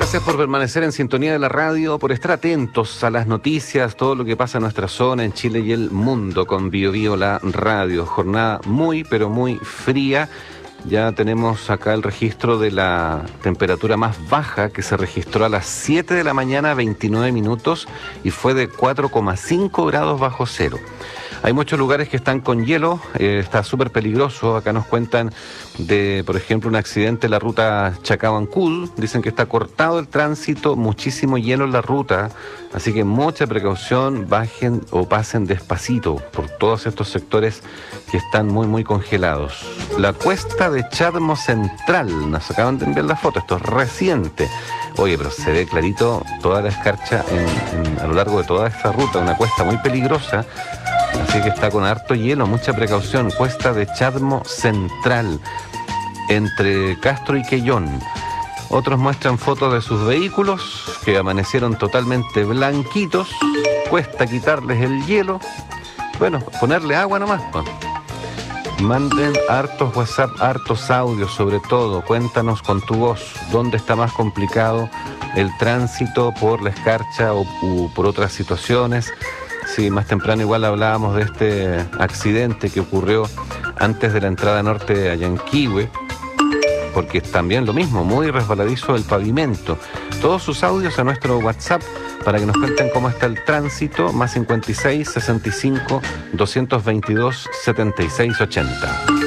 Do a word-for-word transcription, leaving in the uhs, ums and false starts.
Gracias por permanecer en sintonía de la radio, por estar atentos a las noticias, todo lo que pasa en nuestra zona, en Chile y el mundo con Bio Bio, la radio. Jornada muy, pero muy fría. Ya tenemos acá el registro de la temperatura más baja que se registró a las siete de la mañana, veintinueve minutos, y fue de cuatro coma cinco grados bajo cero. Hay muchos lugares que están con hielo, eh, está súper peligroso. Acá nos cuentan de, por ejemplo, un accidente en la ruta Chacabuancul. Dicen que está cortado el tránsito, muchísimo hielo en la ruta, así que mucha precaución, bajen o pasen despacito por todos estos sectores que están muy, muy congelados. La cuesta de Chadmo Central, nos acaban de enviar la foto, esto es reciente. Oye, pero se ve clarito toda la escarcha en, en, a lo largo de toda esta ruta, una cuesta muy peligrosa. Así que está con harto hielo, mucha precaución. Cuesta de Chadmo Central, entre Castro y Quellón. Otros muestran fotos de sus vehículos que amanecieron totalmente blanquitos. Cuesta quitarles el hielo. Bueno, ponerle agua nomás. Bueno. Manden hartos WhatsApp, hartos audios sobre todo. Cuéntanos con tu voz dónde está más complicado el tránsito por la escarcha o u, por otras situaciones. Sí, más temprano igual hablábamos de este accidente que ocurrió antes de la entrada norte a Yanquihue, porque es también lo mismo, muy resbaladizo el pavimento. Todos sus audios a nuestro WhatsApp para que nos cuenten cómo está el tránsito, más cincuenta y seis, sesenta y cinco, doscientos veintidós, setenta y seis, ochenta.